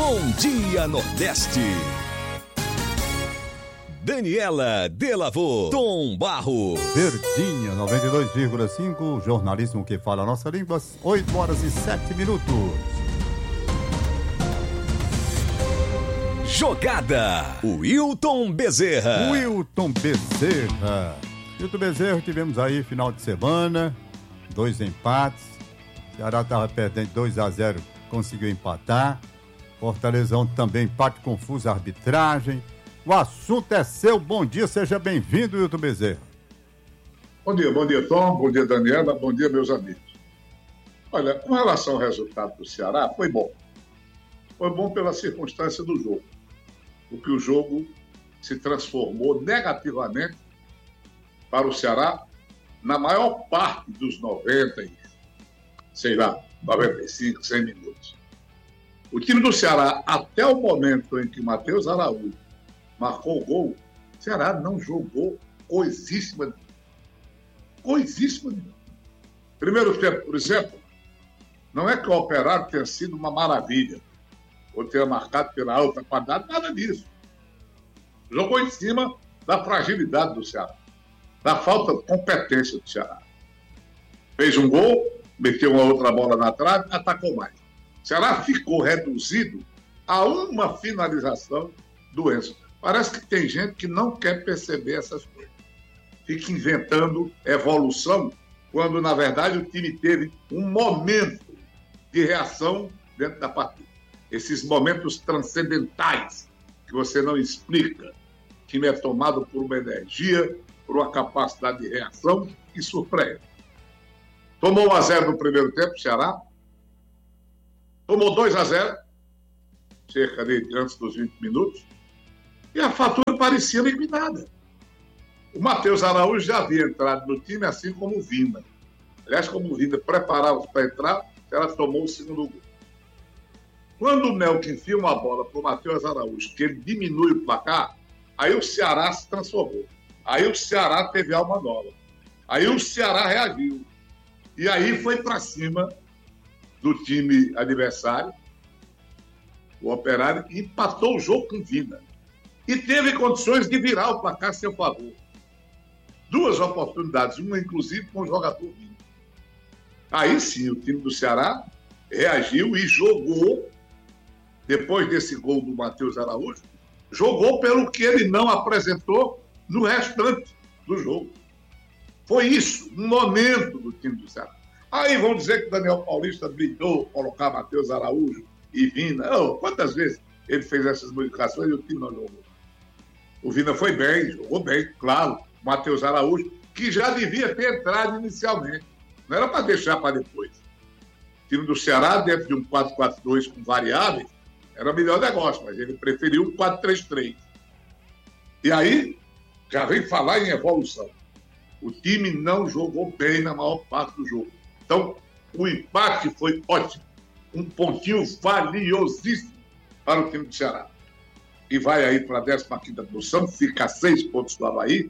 Bom Dia Nordeste. Daniela Delavô, Tom Barros. Verdinha 92,5, jornalismo que fala a nossa língua, 8 horas e 7 minutos. Jogada, Wilton Bezerra. Wilton Bezerra, tivemos aí final de semana, 2 empates. Ceará estava perdendo 2-0, conseguiu empatar. Fortalezão também, empate confuso, arbitragem. O assunto é seu. Bom dia, seja bem-vindo, Wilton Bezerra. Bom dia, Tom. Bom dia, Daniela. Bom dia, meus amigos. Olha, com relação ao resultado do Ceará, foi bom. Foi bom pela circunstância do jogo. Porque o jogo se transformou negativamente para o Ceará na maior parte dos 95, 100 minutos. O time do Ceará, até o momento em que Matheus Araújo marcou o gol, o Ceará não jogou coisíssima. Primeiro tempo, por exemplo, não é que o Operário tenha sido uma maravilha, ou tenha marcado pela alta qualidade, nada disso. Jogou em cima da fragilidade do Ceará, da falta de competência do Ceará. Fez um gol, meteu uma outra bola na trave, atacou mais. O Ceará ficou reduzido a uma finalização do Enzo. Parece que tem gente que não quer perceber essas coisas. Fica inventando evolução, quando, na verdade, o time teve um momento de reação dentro da partida. Esses momentos transcendentais que você não explica. O time é tomado por uma energia, por uma capacidade de reação que surpreende. Tomou 1-0 no primeiro tempo, o Ceará. Tomou 2-0, cerca de antes dos 20 minutos. E a fatura parecia liquidada. O Matheus Araújo já havia entrado no time, assim como o Vina. Aliás, como o Vina preparava para entrar, ela tomou o segundo gol. Quando o Nelson enfia uma bola para o Matheus Araújo, que ele diminui o placar, aí o Ceará se transformou. Aí o Ceará teve alma nova. Aí o Ceará reagiu. E aí foi para cima do time adversário, o Operário, e empatou o jogo com Vina. E teve condições de virar o placar a seu favor. 2 oportunidades, uma inclusive com o jogador Vina. Aí sim, o time do Ceará reagiu e jogou, depois desse gol do Matheus Araújo, jogou pelo que ele não apresentou no restante do jogo. Foi isso, um momento do time do Ceará. Aí vão dizer que o Daniel Paulista brindou colocar Matheus Araújo e Vina. Quantas vezes ele fez essas modificações e o time não jogou? O Vina foi bem, jogou bem, claro. Matheus Araújo, que já devia ter entrado inicialmente. Não era para deixar para depois. O time do Ceará, dentro de um 4-4-2 com variáveis, era o melhor negócio, mas ele preferiu um 4-3-3. E aí, já vem falar em evolução. O time não jogou bem na maior parte do jogo. Então, o empate foi ótimo. Um pontinho valiosíssimo para o time do Ceará. E vai aí para a 15ª posição, fica a 6 pontos do Avaí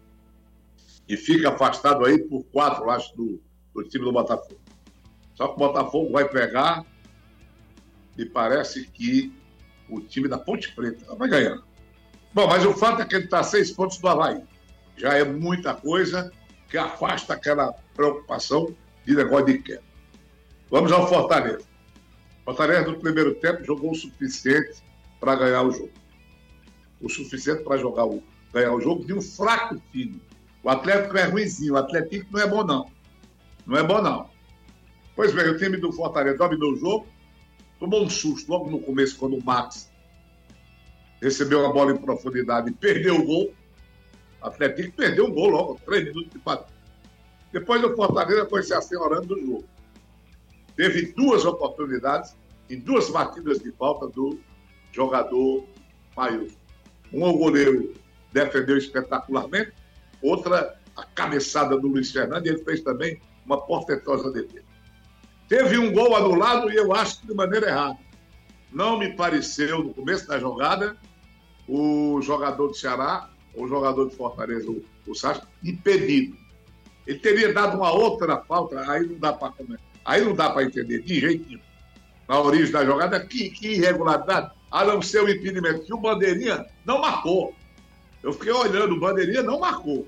e fica afastado aí por 4, acho, do time do Botafogo. Só que o Botafogo vai pegar, me parece que o time da Ponte Preta vai ganhar. Bom, mas o fato é que ele está a 6 pontos do Avaí. Já é muita coisa que afasta aquela preocupação de negócio de queda. Vamos ao Fortaleza. Fortaleza, no primeiro tempo, jogou o suficiente para ganhar o jogo. O suficiente para ganhar o jogo de um fraco time. O Atlético é ruimzinho, o Atlético não é bom, não. Não é bom, não. Pois bem, o time do Fortaleza dominou o jogo, tomou um susto logo no começo, quando o Max recebeu a bola em profundidade e perdeu o gol. O Atlético perdeu o gol logo, 3 minutos de partida. Depois o Fortaleza foi se assenhorando do jogo. Teve 2 oportunidades e 2 batidas de falta do jogador Maílson. O goleiro defendeu espetacularmente, outra, a cabeçada do Luiz Fernando, e ele fez também uma portentosa defesa. Teve um gol anulado e eu acho que de maneira errada. Não me pareceu, no começo da jogada, o jogador do Ceará, ou o jogador de Fortaleza, o Sacha, impedido. Ele teria dado uma outra falta, aí não dá para entender, de jeito nenhum. na origem da jogada, que irregularidade, a não ser o impedimento, que o Bandeirinha não marcou. Eu fiquei olhando, o Bandeirinha não marcou.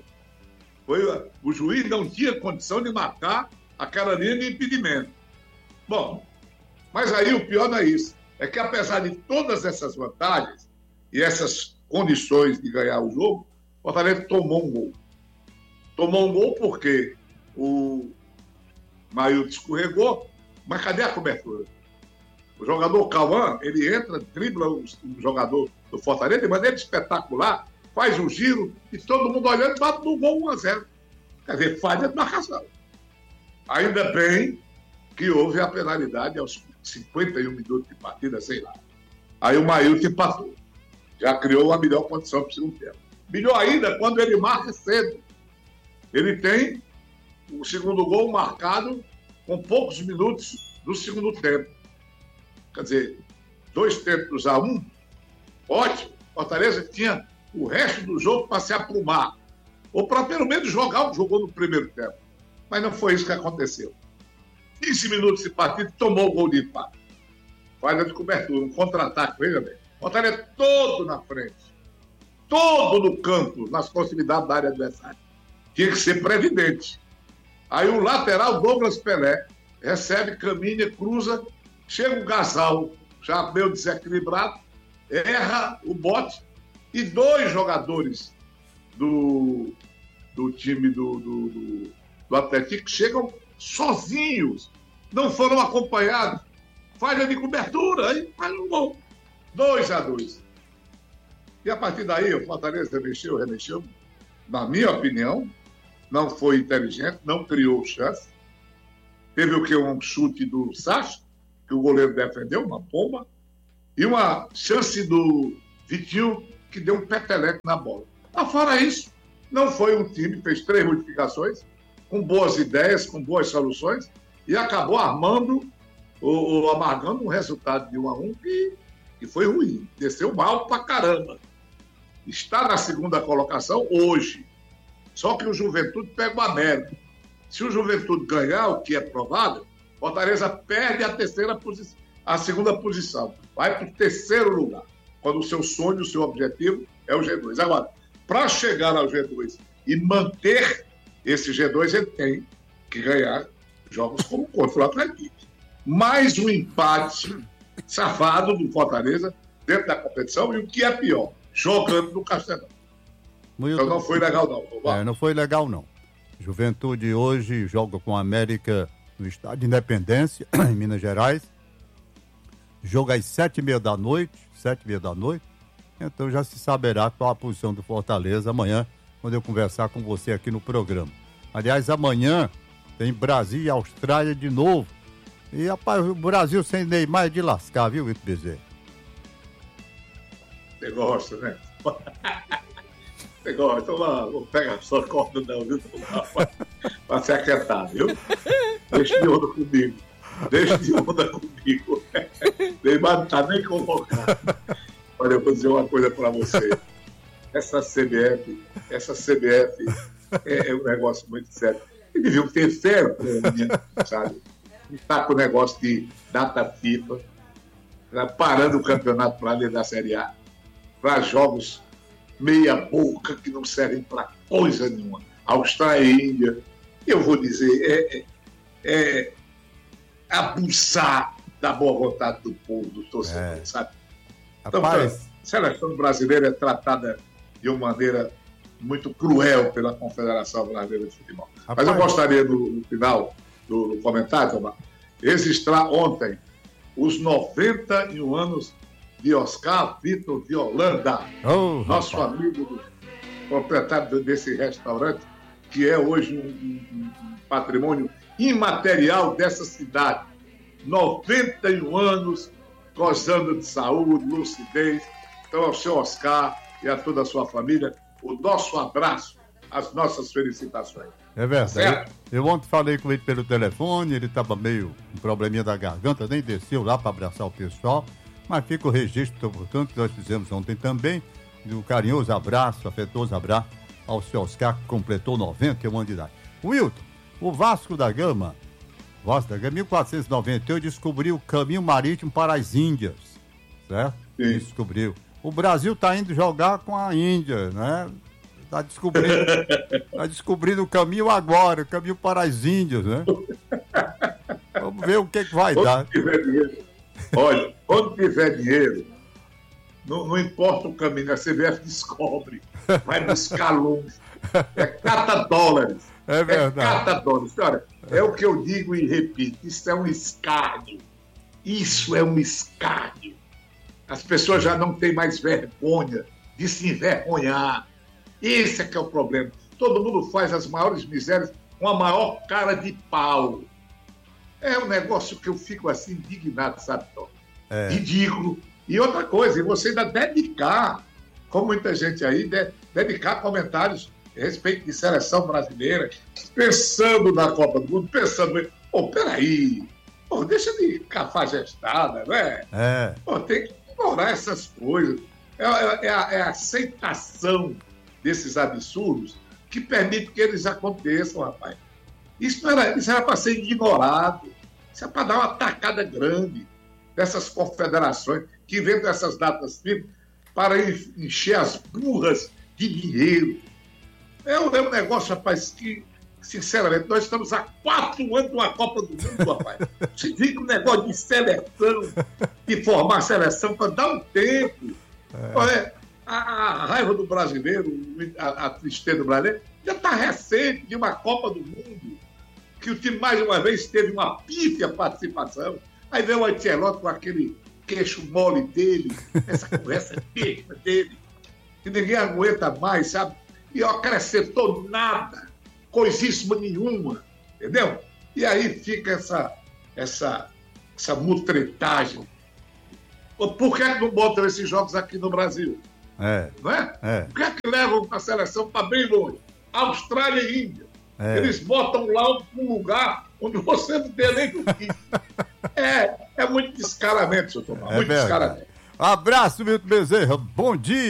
O juiz não tinha condição de marcar aquela linha de impedimento. Bom, mas aí o pior não é isso. É que apesar de todas essas vantagens e essas condições de ganhar o jogo, o Fortaleza tomou um gol. Tomou um gol porque o Mailton escorregou, mas cadê a cobertura? O jogador Cauã, ele entra, dribla o jogador do Fortaleza de maneira espetacular, faz um giro e todo mundo olhando e bate no gol 1-0. Quer dizer, falha de marcação. Ainda bem que houve a penalidade aos 51 minutos de partida, sei lá. Aí o Mailton empatou. Já criou uma melhor condição para o segundo tempo. Melhor ainda quando ele marca cedo. Ele tem o segundo gol marcado com poucos minutos do segundo tempo. Quer dizer, 2-1, ótimo. Fortaleza tinha o resto do jogo para se aprumar. Ou para pelo menos jogar o que jogou no primeiro tempo. Mas não foi isso que aconteceu. 15 minutos de partida, tomou o gol de empate. Falha de cobertura, um contra-ataque, veja bem. Fortaleza todo na frente. Todo no campo, nas proximidades da área adversária. Tinha que ser previdente. Aí o lateral, Douglas Pelé, recebe, caminha, cruza, chega o Gasal, já meio desequilibrado, erra o bote e dois jogadores do time do Atlético chegam sozinhos, não foram acompanhados. Falha de cobertura, aí faz um gol. 2-2. E a partir daí o Fortaleza remexeu. Na minha opinião, não foi inteligente, não criou chance. Teve o que? Um chute do Sacha, que o goleiro defendeu, uma bomba, e uma chance do Vitinho, que deu um peteleco na bola. Fora isso, não foi um time, fez 3 modificações, com boas ideias, com boas soluções, e acabou amargando um resultado de 1-1 que foi ruim, desceu mal pra caramba. Está na segunda colocação hoje. Só que o Juventude pega o América. Se o Juventude ganhar, o que é provável, Fortaleza perde a segunda posição. Vai para o terceiro lugar, quando o seu sonho, o seu objetivo é o G2. Agora, para chegar ao G2 e manter esse G2, ele tem que ganhar jogos como contra o Atlético. Mais um empate safado do Fortaleza dentro da competição e o que é pior, jogando no Castelão. Então não foi legal não. Não foi legal não. Juventude hoje joga com a América no Estádio de Independência, em Minas Gerais. Jogo às 7h30 da noite. Então já se saberá qual a posição do Fortaleza amanhã, quando eu conversar com você aqui no programa. Aliás, amanhã tem Brasil e Austrália de novo. E, rapaz, o Brasil sem Neymar é de lascar, viu, Vitor Bezerra? Você gosta, né? Você gosta, não pega a sua corda não, viu? Pra se aquietar, viu? Deixa de onda comigo. Neymar não tá nem convocado. Olha, eu vou dizer uma coisa pra você. Essa CBF é um negócio muito sério. Eles deviam ter vergonha, sabe? Está com o negócio de data FIFA, parando o campeonato para ler da Série A, para jogos meia boca que não servem para coisa nenhuma. Austrália e Índia, eu vou dizer, é abusar da boa vontade do povo, do torcedor, sabe? Então, a seleção brasileira é tratada de uma maneira muito cruel pela Confederação Brasileira de Futebol. Mas eu gostaria, no final do comentário, Tomás, registrar ontem os 91 anos de Oscar Vitor de Holanda, nosso amigo, proprietário desse restaurante, que é hoje um patrimônio imaterial dessa cidade. 91 anos, gozando de saúde, lucidez. Então, ao seu Oscar e a toda a sua família, o nosso abraço, as nossas felicitações. É verdade. Eu ontem falei com ele pelo telefone, ele estava meio com probleminha da garganta, nem desceu lá para abraçar o pessoal, mas fica o registro, portanto, que nós fizemos ontem também, de um carinhoso abraço, afetuoso abraço ao seu Oscar, que completou 91 anos de idade. Wilton, o Vasco da Gama Vasco da Gama, em 1498, descobriu o caminho marítimo para as Índias, certo? Sim. Descobriu. O Brasil está indo jogar com a Índia, né? Está descobrindo o caminho agora, o caminho para as Índias, né? Vamos ver o que vai dar. Tiver dinheiro, olha, quando tiver dinheiro, não importa o caminho, a CBF descobre, vai buscar longe. É cata dólares. É verdade. Cata dólares. Olha, é o que eu digo e repito, isso é um escárnio. Isso é um escárnio. As pessoas já não têm mais vergonha de se envergonhar. Esse é que é o problema. Todo mundo faz as maiores misérias com a maior cara de pau. É um negócio que eu fico assim indignado, sabe, Tom? Ridículo. E outra coisa, você ainda dedicar, como muita gente aí, dedicar comentários a respeito de seleção brasileira, pensando na Copa do Mundo, pensando, peraí, deixa de cafajestada, né? Tem que ignorar essas coisas. É a aceitação desses absurdos que permite que eles aconteçam, rapaz. Isso era para ser ignorado. Isso é para dar uma tacada grande dessas confederações que inventam essas datas firmes para encher as burras de dinheiro. É um negócio, rapaz, que, sinceramente, nós estamos há 4 anos numa Copa do Mundo, rapaz. Se diga um negócio de seleção, de formar seleção, para dar um tempo. A raiva do brasileiro, a tristeza do brasileiro, já está recente de uma Copa do Mundo, que o time, mais uma vez, teve uma pífia participação. Aí vem o Ancelotti com aquele queixo mole dele, essa conversa besta dele, que ninguém aguenta mais, sabe? E acrescentou nada, coisíssima nenhuma, entendeu? E aí fica essa mutretagem. Por que não botam esses jogos aqui no Brasil? Não é? Por que levam a seleção para bem longe? Austrália e Índia. Eles botam lá um lugar onde você não tem nem o que. É muito descaramento, seu Tomás. Muito descaramento. Abraço, Milton Bezerra. Bom dia.